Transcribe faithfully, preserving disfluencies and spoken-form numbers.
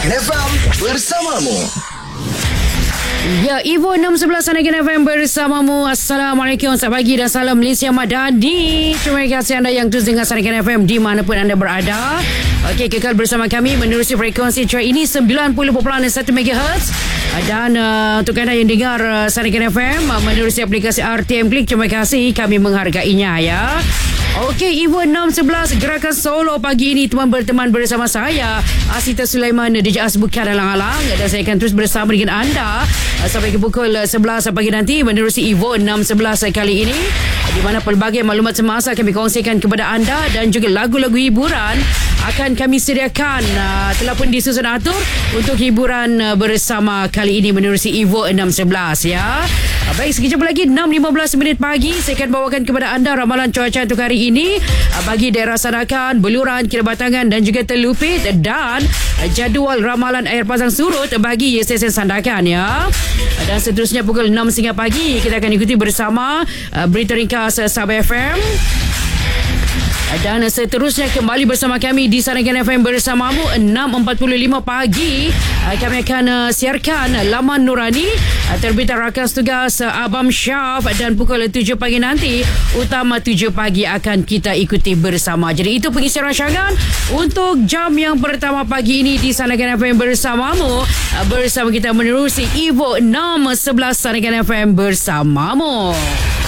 Sanakan F M bersamamu. Ya, Evo enam sebelas Sanakan F M bersamamu. Assalamualaikum, selamat pagi dan salam Malaysia Madani. Terima kasih anda yang terus dengar Sanakan F M dimanapun anda berada. Okey, kekal bersama kami menerusi frekuensi track ini sembilan puluh perpuluhan satu megahertz. Dan uh, untuk anda yang dengar uh, Sanakan F M uh, menerusi aplikasi R T M Click, terima kasih, kami menghargainya ya. Okey, Evo enam sebelas Gerakan Solo pagi ini teman berteman bersama saya Asita Sulaiman D J Asbukan Alang-Alang, dan saya akan terus bersama dengan anda uh, sampai ke pukul sebelas pagi nanti menerusi Evo enam sebelas kali ini, di mana pelbagai maklumat semasa kami kongsikan kepada anda dan juga lagu-lagu hiburan akan kami sediakan uh, telah pun disusun atur untuk hiburan uh, bersama kali ini menerusi Evo enam sebelas ya. Uh, baik, sekejap lagi enam lima belas minit pagi saya akan bawakan kepada anda ramalan cuaca untuk hari ini uh, bagi daerah Sanakan, Beluran, Kinabatangan dan juga Telupit, dan uh, jadual ramalan air pasang surut bagi stesen Sandakan ya. Uh, dan seterusnya pukul enam tiga puluh pagi kita akan ikuti bersama uh, berita ringkas uh, Sabah F M. Dan seterusnya kembali bersama kami di Sanakan F M bersamamu enam empat puluh lima pagi. Kami akan siarkan Laman Nurani, terbitan rakan tugas Abam Syaf, dan pukul tujuh pagi nanti Utama tujuh pagi akan kita ikuti bersama. Jadi itu pengisian rancangan untuk jam yang pertama pagi ini di Sanakan F M bersamamu. Bersama kita menerusi Evo enam sebelas Sanakan F M bersamamu.